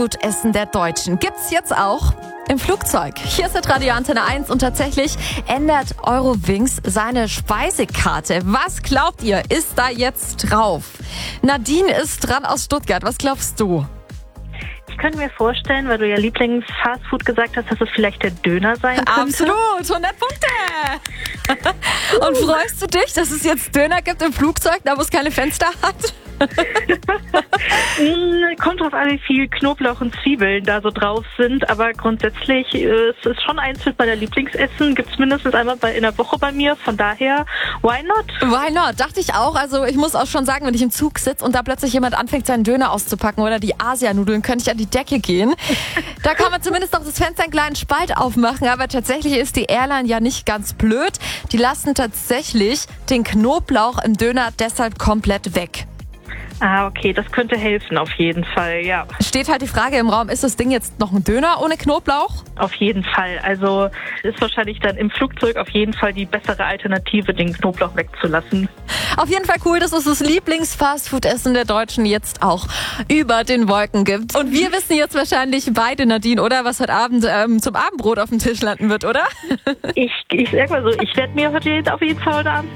Essen der Deutschen gibt's jetzt auch im Flugzeug. Hier ist der Radio Antenne 1 und tatsächlich ändert Eurowings seine Speisekarte. Was glaubt ihr, ist da jetzt drauf? Nadine ist dran aus Stuttgart. Was glaubst du? Ich könnte mir vorstellen, weil du ja Lieblings-Fastfood gesagt hast, dass es vielleicht der Döner sein könnte. Absolut, 100 Punkte. Und freust du dich, dass es jetzt Döner gibt im Flugzeug, da wo es keine Fenster hat? Kommt drauf an, wie viel Knoblauch und Zwiebeln da so drauf sind, aber grundsätzlich es ist schon eins mit meiner Lieblingsessen, gibt's mindestens einmal in der Woche bei mir, von daher, why not? Why not? Dachte ich auch. Also ich muss auch schon sagen, wenn ich im Zug sitze und da plötzlich jemand anfängt, seinen Döner auszupacken oder die Asianudeln, könnte ich an die Decke gehen. Da kann man zumindest noch das Fenster einen kleinen Spalt aufmachen, aber tatsächlich ist die Airline ja nicht ganz blöd. Die lassen tatsächlich den Knoblauch im Döner deshalb komplett weg. Ah, okay, das könnte helfen, auf jeden Fall, ja. Steht halt die Frage im Raum, ist das Ding jetzt noch ein Döner ohne Knoblauch? Auf jeden Fall, also ist wahrscheinlich dann im Flugzeug auf jeden Fall die bessere Alternative, den Knoblauch wegzulassen. Auf jeden Fall cool, dass es das Lieblings-Fastfood-Essen der Deutschen jetzt auch über den Wolken gibt. Und wir wissen jetzt wahrscheinlich beide, Nadine, oder? Was heute Abend zum Abendbrot auf dem Tisch landen wird, oder? Ich sag mal so, ich werde mir heute auf jeden Fall heute Abend